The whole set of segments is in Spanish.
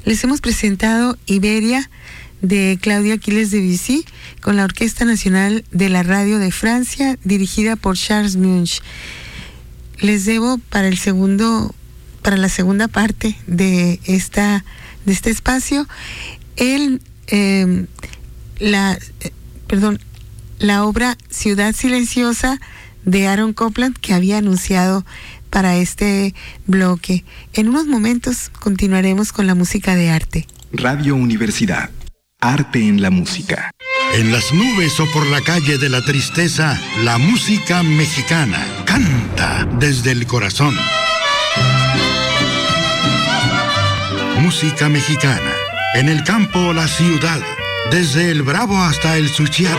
Les hemos presentado Iberia de Claudio Aquiles Debussy con la Orquesta Nacional de la Radio de Francia, dirigida por Charles Munch. Les debo para la segunda parte de este espacio la obra Ciudad Silenciosa de Aaron Copland, que había anunciado para este bloque. En unos momentos continuaremos con la música de arte. Radio Universidad, arte en la música. En las nubes o por la calle de la tristeza, la música mexicana canta desde el corazón. Música mexicana, en el campo o la ciudad, desde el Bravo hasta el Suchiate.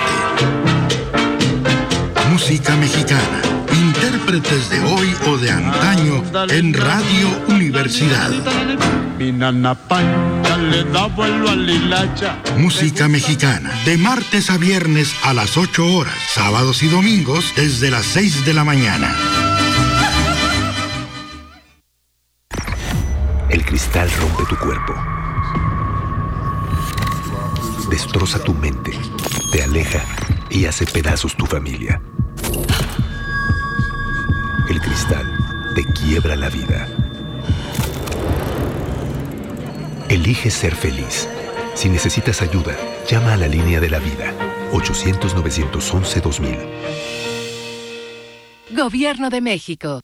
Música mexicana, intérpretes de hoy o de antaño en Radio Universidad. Música mexicana, de martes a viernes a las 8 horas, sábados y domingos desde las 6 de la mañana. El cristal rompe tu cuerpo, destroza tu mente, te aleja y hace pedazos tu familia. El cristal te quiebra la vida. Elige ser feliz. Si necesitas ayuda, llama a la línea de la vida, 800-911-2000. Gobierno de México.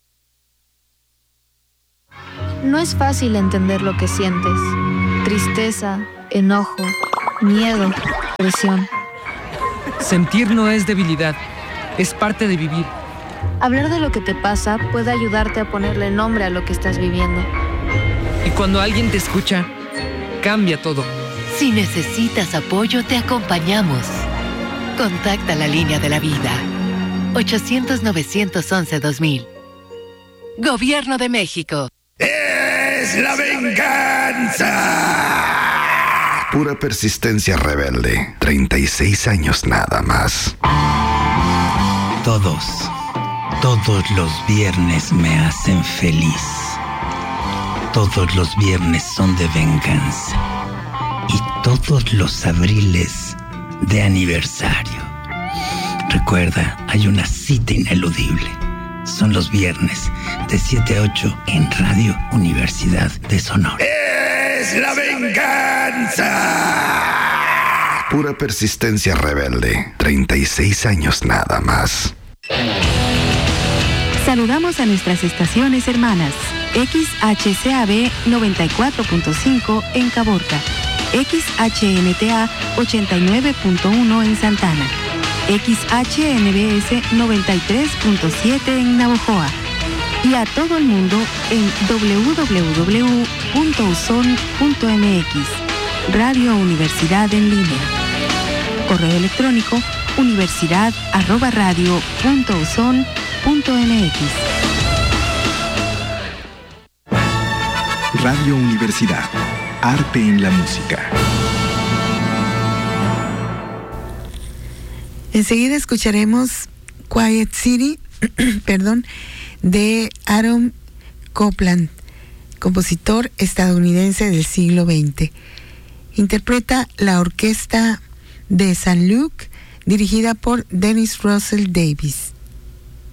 No es fácil entender lo que sientes. Tristeza, enojo, miedo, presión. Sentir no es debilidad, es parte de vivir. Hablar de lo que te pasa puede ayudarte a ponerle nombre a lo que estás viviendo. Y cuando alguien te escucha, cambia todo. Si necesitas apoyo, te acompañamos. Contacta la línea de la vida. 800-911-2000. Gobierno de México. ¡Es la venganza! Pura persistencia rebelde. 36 años nada más. Todos los viernes me hacen feliz. Todos los viernes son de venganza. Y todos los abriles de aniversario. Recuerda, hay una cita ineludible. Son los viernes de 7 a 8 en Radio Universidad de Sonora. ¡Es la venganza! Pura persistencia rebelde. 36 años nada más. Saludamos a nuestras estaciones hermanas. XHCAB 94.5 en Caborca. XHNTA 89.1 en Santana. XHNBS 93.7 en Navojoa. Y a todo el mundo en www.uson.mx. Radio Universidad en línea. Correo electrónico universidad@radio.uson.mx. Radio Universidad, arte en la música. Enseguida escucharemos Quiet City, de Aaron Copland, compositor estadounidense del siglo XX. Interpreta la Orquesta de St. Luke, dirigida por Dennis Russell Davis.